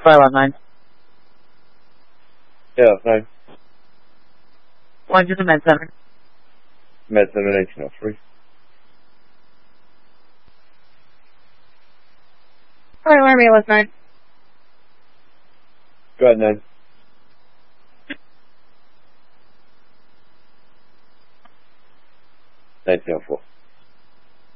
Sorry, last nine. Yeah, fine. One to the med center. Med Center 1903. Sorry, Army, last nine. Go ahead, 9. Nineteen oh four.